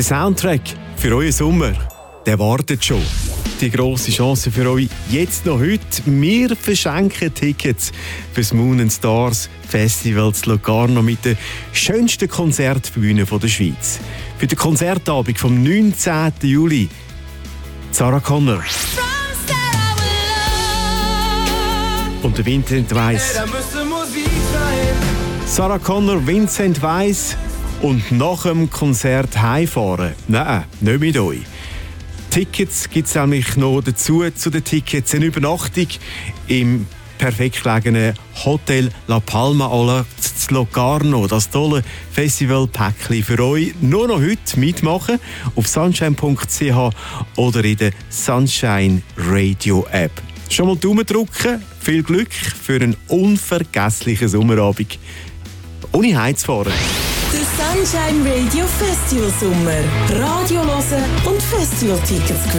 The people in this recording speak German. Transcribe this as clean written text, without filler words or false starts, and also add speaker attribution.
Speaker 1: Der Soundtrack für euren Sommer, der wartet schon. Die grosse Chance für euch jetzt noch heute. Wir verschenken Tickets für das Moon & Stars Festival zu Locarno mit der schönsten Konzertbühne der Schweiz. Für den Konzertabend vom 19. Juli. Sarah Connor. Und der Vincent Weiss. Sarah Connor, Vincent Weiss. Und nach dem Konzert heimfahren? Nein, nicht mit euch. Tickets gibt es nämlich noch dazu zu den Tickets. Eine Übernachtung im perfekt gelegenen Hotel La Palma alla Locarno. Das tolle Festivalpäckchen für euch. Nur noch heute mitmachen auf sunshine.ch oder in der Sunshine Radio App. Schon mal Daumen drücken. Viel Glück für einen unvergesslichen Sommerabend. Ohne heimzufahren.
Speaker 2: Der Sunshine Radio Festival Sommer. Radio hören und Festivaltickets gewinnen.